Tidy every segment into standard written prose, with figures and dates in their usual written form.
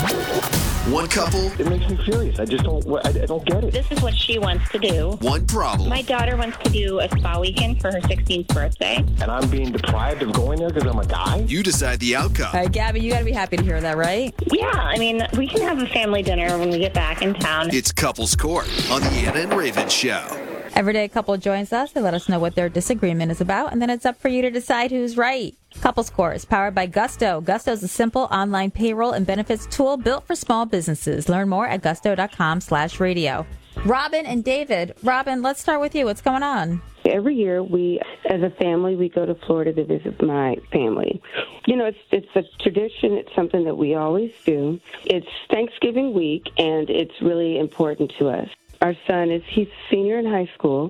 One couple. It makes me furious. I just don't. I don't get it. This is what she wants to do. One problem. My daughter wants to do a spa weekend for her 16th birthday. And I'm being deprived of going there because I'm a guy? You decide the outcome. All right, Gabby, you got to be happy to hear that, right? Yeah, I mean, we can have a family dinner when we get back in town. It's Couples Court on the Anna and Raven Show. Every day a couple joins us. They let us know what their disagreement is about, and then it's up for you to decide who's right. Couples Court is powered by Gusto. Gusto is a simple online payroll and benefits tool built for small businesses. Learn more at gusto.com/radio. Robin and David. Robin, let's start with you. What's going on? Every year, we, as a family, we go to Florida to visit my family. You know, it's a tradition. It's something that we always do. It's Thanksgiving week, and it's really important to us. Our son he's a senior in high school,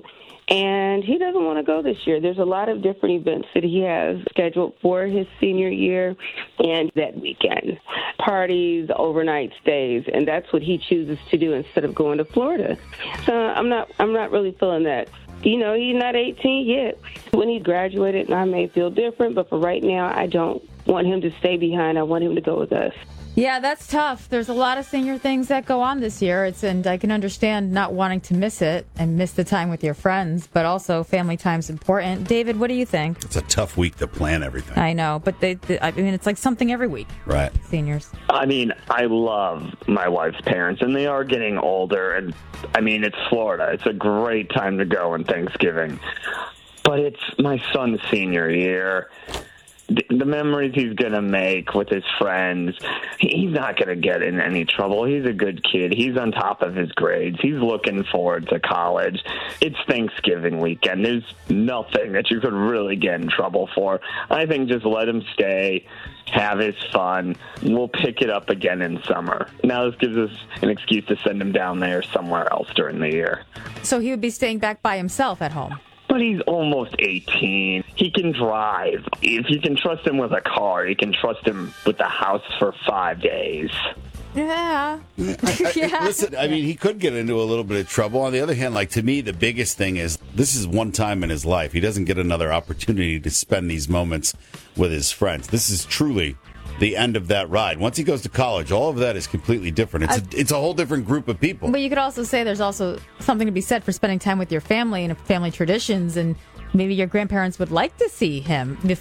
and he doesn't want to go this year. There's a lot of different events that he has scheduled for his senior year and that weekend. Parties, overnight stays, and that's what he chooses to do instead of going to Florida. So I'm not really feeling that. You know, he's not 18 yet. When he graduated, I may feel different, but for right now, I don't want him to stay behind. I want him to go with us. Yeah, that's tough. There's a lot of senior things that go on this year. And I can understand not wanting to miss it and miss the time with your friends, but also family time's important. David, what do you think? It's a tough week to plan everything. I know, but I mean, it's like something every week. Right. Seniors. I mean, I love my wife's parents, and they are getting older. And I mean, it's Florida. It's a great time to go on Thanksgiving. But it's my son's senior year. The memories he's going to make with his friends, he's not going to get in any trouble. He's a good kid. He's on top of his grades. He's looking forward to college. It's Thanksgiving weekend. There's nothing that you could really get in trouble for. I think just let him stay, have his fun. We'll pick it up again in summer. Now this gives us an excuse to send him down there somewhere else during the year. So he would be staying back by himself at home. But he's almost 18. He can drive. If you can trust him with a car, you can trust him with the house for 5 days. Yeah. Listen, I mean, he could get into a little bit of trouble. On the other hand, like, to me, the biggest thing is this is one time in his life. He doesn't get another opportunity to spend these moments with his friends. This is truly the end of that ride. Once he goes to college, all of that is completely different. It's a whole different group of people. But you could also say there's also something to be said for spending time with your family and family traditions, and maybe your grandparents would like to see him